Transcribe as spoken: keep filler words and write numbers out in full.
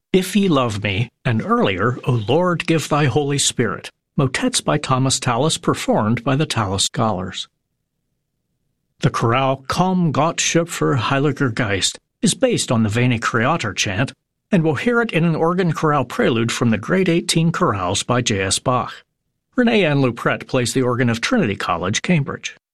If Ye Love Me, and earlier, O Lord, Give Thy Holy Spirit, motets by Thomas Tallis performed by the Tallis Scholars. The chorale Komm Gott Schöpfer Heiliger Geist is based on the Veni Creator chant, and we'll hear it in an organ chorale prelude from the Grade eighteen Chorales by J S Bach. Renee Ann Luprette plays the organ of Trinity College, Cambridge.